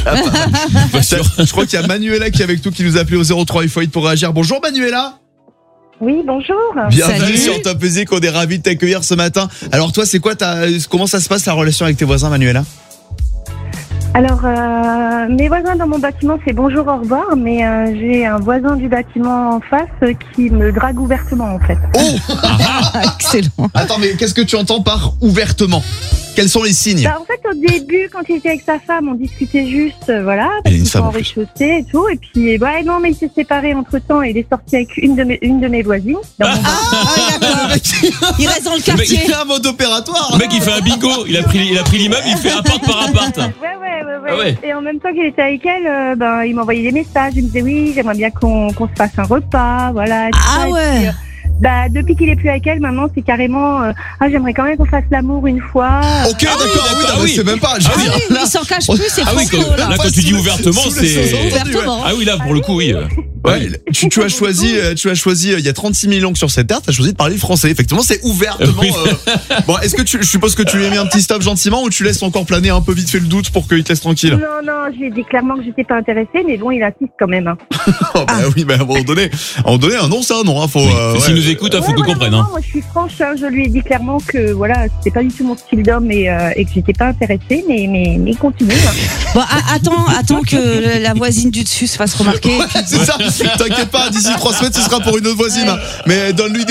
Pas sûr. Je crois qu'il y a Manuela qui est avec nous, qui nous a appelé au 03 il faut être pour réagir. Bonjour Manuela. Oui, bonjour. Bienvenue sur Top Music, on est ravis de t'accueillir ce matin. Alors toi, c'est quoi comment ça se passe la relation avec tes voisins, Manuela? Alors, mes voisins dans mon bâtiment, c'est bonjour, au revoir, mais j'ai un voisin du bâtiment en face qui me drague ouvertement, en fait. Oh Excellent. Attends, mais qu'est-ce que tu entends par ouvertement? Quels sont les signes? Bah, en fait, au début, quand il était avec sa femme, on discutait juste, voilà, Il a parce une qu'ils sont femme, en en plus. rez-de-chaussée et tout, et puis, ouais, non, mais il s'est séparé entre-temps, et il est sorti avec une de mes voisines. Dans mon Il reste dans le quartier. Il a un mode opératoire. Le mec, il fait un bingo. Il a pris l'immeuble, il fait appart par appart. Ouais. Ah ouais. Et en même temps qu'il était avec elle, il m'envoyait des messages. Il me disait oui, j'aimerais bien qu'on se fasse un repas, voilà. tout Ah ça. Et ouais. puis, depuis qu'il est plus avec elle, maintenant c'est carrément j'aimerais quand même qu'on fasse l'amour une fois. Ok, d'accord, ah oui. c'est même pas. Je veux Ah dire, oui, il s'en cache plus, c'est Ah oui, Franco, là. là quand tu dis ouvertement, sous les c'est. sous-entendus, Ouvertement. Ah oui, là pour le coup, oui. Ouais, tu as choisi, il y a 36 000 langues sur cette terre, tu as choisi de parler français. Effectivement, c'est ouvertement. Oui. Bon, est-ce que je suppose que tu lui as mis un petit stop gentiment ou tu laisses encore planer un peu vite fait le doute pour qu'il te laisse tranquille? Non, je lui ai dit clairement que j'étais pas intéressée, mais bon, il insiste quand même. Hein. Oh, bah oui, mais à un moment donné, un non, c'est un non. Hein, faut. S'il nous écoute, il faut qu'on comprenne. Non, moi je suis franche, hein, je lui ai dit clairement que voilà, c'était pas du tout mon style d'homme et que j'étais pas intéressée, mais continue. Hein. Bon, attends que la voisine du dessus se fasse remarquer. Ouais, c'est ça. T'inquiète pas, d'ici 3 semaines, ce sera pour une autre voisine. Hein. Mais donne-lui